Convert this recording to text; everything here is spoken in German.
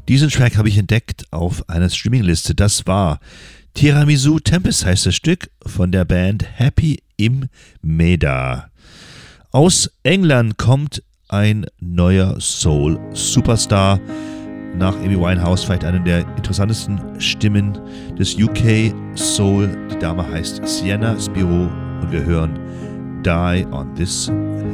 Diesen Track habe ich entdeckt auf einer Streamingliste. Das war Tiramisu Tempest, heißt das Stück, von der Band Happy im Meda. Aus England kommt ein neuer Soul-Superstar. Nach Amy Winehouse vielleicht eine der interessantesten Stimmen des UK Soul. Die Dame heißt Sienna Spiro und wir hören Die on This